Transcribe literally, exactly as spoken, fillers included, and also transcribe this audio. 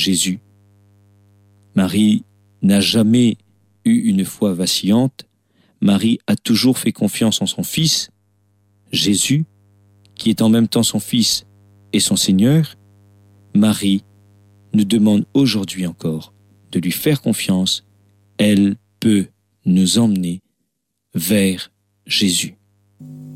Jésus. Marie n'a jamais eu une foi vacillante. Marie a toujours fait confiance en son Fils, Jésus, qui est en même temps son Fils et son Seigneur. Marie nous demande aujourd'hui encore de lui faire confiance. Elle peut nous emmener vers Jésus.